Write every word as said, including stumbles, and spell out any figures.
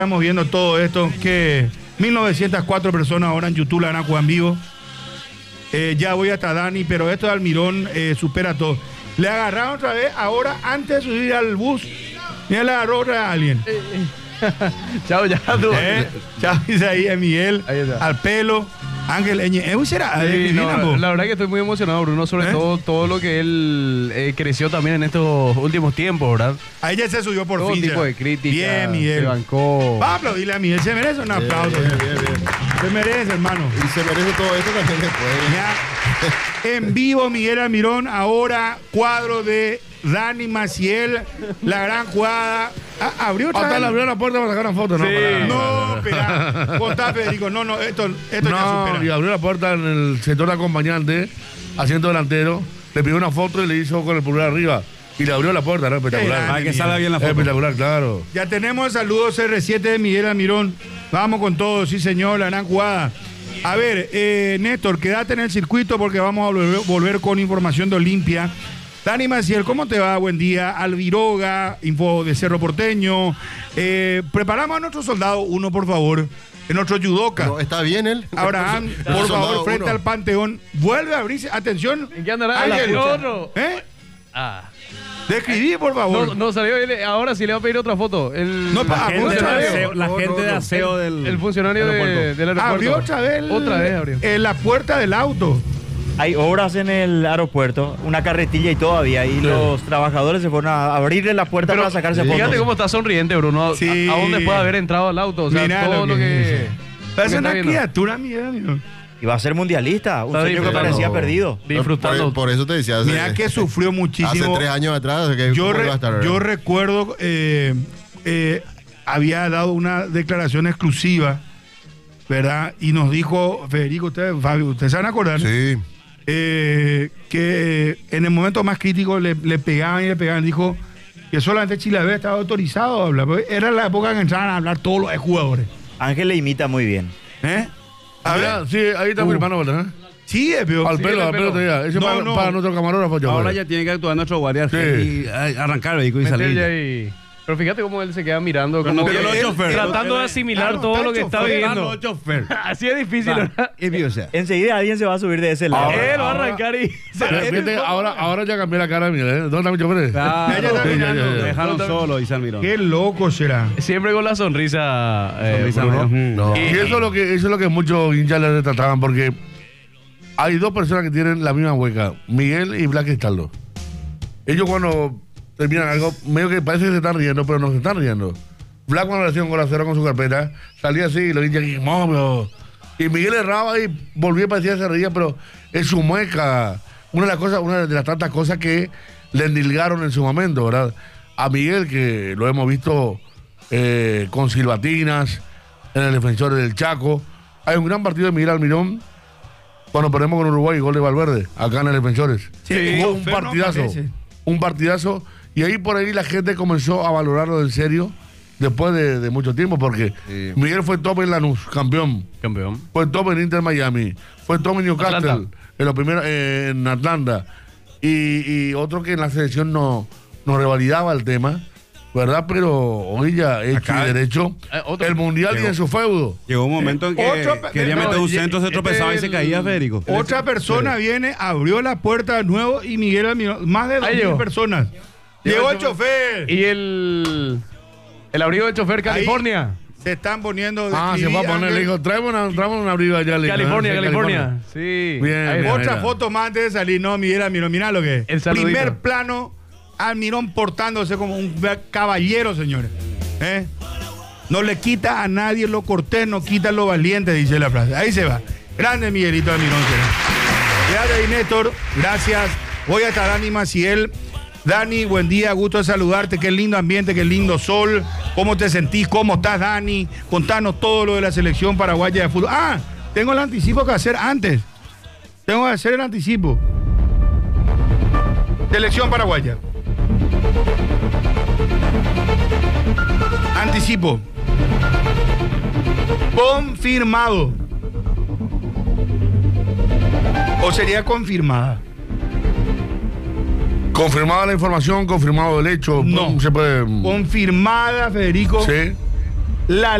Estamos viendo todo esto, que mil novecientas cuatro personas ahora en YouTube la van a jugar en vivo. Eh, ya voy hasta Dani, pero esto de Almirón eh, supera todo. Le agarraron otra vez, ahora antes de subir al bus, ya le agarró otra vez a alguien. Eh, eh. Chao, ya tú. Eh, chao, dice ahí a Miguel, al pelo. Ángel Eñe, ¿eh, será? Sí, no, la verdad que estoy muy emocionado, Bruno, sobre ¿Eh? todo todo lo que él eh, creció también en estos últimos tiempos, ¿verdad? Ahí ya se subió por todo fin. Todo tipo ya. de crítica. Bien, Miguel. Se bancó. Va a aplaudirle a Miguel, se merece un aplauso. Bien, bien, bien, bien. Se merece, hermano. Y se merece todo esto también después. En vivo, Miguel Almirón, ahora cuadro de Dani Maciel, la gran jugada. Ah, abrió otra Hasta vez. le abrió la puerta para sacar una foto, ¿no? Sí. Para, No, espera. Contá, Federico. No, no, esto, esto no, ya supera. y abrió la puerta en el sector de acompañante, asiento delantero, le pidió una foto y le hizo con el pulgar arriba. Y le abrió la puerta, ¿no? Espectacular. Para que salga bien la foto. Espectacular, claro. Ya tenemos el saludo C R siete de Miguel Almirón. Vamos con todo, sí señor, la gran jugada. A ver, eh, Néstor, quédate en el circuito porque vamos a volver, volver con información de Olimpia. Dani Maciel, ¿cómo te va? Buen día. Alviroga, info de Cerro Porteño. Eh, preparamos a nuestro soldado uno, por favor. En nuestro judoka. No, ¿está bien él? Abraham, por favor, soldado frente uno. al Panteón. Vuelve a abrirse. Atención. ¿En qué andará? Ángel. Otro. ¿Eh? Ah. Describí, por favor. No, no salió él, ahora sí le va a pedir otra foto. El, No, La pa- gente, de otra vez. aseo, la No, gente no, de no. aseo del el funcionario de- aeropuerto. del aeropuerto. Abrió otra vez. el- Otra vez abrió. En la puerta del auto. Hay obras en el aeropuerto, una carretilla y todavía, y los trabajadores se fueron a abrirle la puerta Pero para sacarse fotos. fíjate cómo está sonriente, Bruno. Sí. ¿A, a dónde puede haber entrado al auto? O sea, Mirá todo lo lo que que. Parece lo que una está viendo. criatura, Miguel Almirón. Y va a ser mundialista, un Está sueño que disfrutando. parecía perdido. Disfrutando. Por, por eso te decía. Hace, Mira que sufrió muchísimo. hace tres años atrás. Que Yo, ¿cómo re- iba a estar, verdad? yo recuerdo, eh, eh, había dado una declaración exclusiva, ¿verdad? Y nos dijo, Federico, ustedes, Fabio, ustedes se van a acordar, Sí. eh, que en el momento más crítico le, le pegaban y le pegaban. Dijo que solamente Chile B estaba autorizado a hablar. porque Era la época en que entraban a hablar todos los jugadores. Ángel le imita muy bien. ¿Eh? A Mira, ver, sí, ahí está Uh. mi hermano, ¿verdad? sí, es peor. Al Sí, pelo, el al pelo te diga. Ese No, para, no. para nuestro camarógrafo, yo. Ahora güey. ya tiene que actuar nuestro guardia Sí. y eh, arrancar el vehículo y Meterle salir. ahí. Pero fíjate cómo él se queda mirando. Pero Como no que- tiene él- chofer. tratando de él- asimilar claro, todo está lo que está chofer, viviendo. No, chofer. Así es difícil, ¿verdad? Es mío, o sea. Enseguida alguien se va a subir de ese lado. Ahora- Él va a ahora- arrancar y. Pero fíjate, ahora, ahora ya cambié la cara de mi, ¿eh? ¿Dónde está mi chofer? Claro, Ella está Sí, ya, mirando. ya, ya. me dejaron solo, dice Almirón. Qué loco será. Siempre con la sonrisa, eh, Sonrisa, Bruno. ujú. No. Y eso es lo que, eso es lo que muchos hinchas le trataban, porque hay dos personas que tienen la misma hueca, Miguel y Black Cristaldo. Ellos cuando terminan algo, medio que parece que se están riendo, pero no se están riendo. Black cuando le hacía un gol a cero con su carpeta, salía así y los hinchas aquí, "Momio". Y Miguel erraba y volvía y parecía que se reía, pero es su mueca. Una de las cosas, una de las tantas cosas que le endilgaron en su momento, ¿verdad? A Miguel, que lo hemos visto eh, con silbatinas, en el Defensor del Chaco. Hay un gran partido de Miguel Almirón cuando perdemos con Uruguay, gol de Valverde, acá en el Defensores. Sí, Fue un pero no partidazo, parece. un partidazo. Y ahí por ahí la gente comenzó a valorarlo en serio después de, de mucho tiempo, porque Sí. Miguel fue top en Lanús, campeón. Campeón. Fue top en Inter Miami. Fue top en Newcastle, Atlanta. en los primeros, eh, en Atlanta. Y, y otro que en la selección no, no revalidaba el tema, ¿verdad? Pero hoy ya hecho Acá- y derecho. Eh, otro- el mundial y Llegó. en su feudo. Llegó un momento en que Otro pe- quería no, meter un ye- centro, se este tropezaba y se el- caía, Federico. Otra persona viene, abrió la puerta de nuevo y Miguel Almirón, más de dos Ahí mil llegó. personas. Llegó el chofer. Y el. El abrigo del chofer California. Se están poniendo de Ah, se fue a poner, le dijo, tráeme una, tráeme una abrigo allá. le dijo, California, ¿no? Sí, California. Sí. Bien, Ahí- bien. Otra mira. foto más antes de salir. No, Miguel Almirón, mirá lo que es. El saludito. Primer plano, Almirón portándose como un caballero, señores. ¿Eh? No le quita a nadie lo cortés, no quita lo valiente, dice la frase. Ahí se va. Grande Miguelito Almirón. será. Quédate ahí, Néstor. Gracias. Voy hasta Dani Maciel. Dani, buen día, gusto de saludarte. Qué lindo ambiente, qué lindo sol. ¿Cómo te sentís? ¿Cómo estás, Dani? Contanos todo lo de la selección paraguaya de fútbol. Ah, tengo el anticipo que hacer antes. Tengo que hacer el anticipo. Selección paraguaya. Anticipo. Confirmado. ¿O sería confirmada? Confirmada la información, confirmado el hecho. No. Se puede. Confirmada, Federico. Sí. La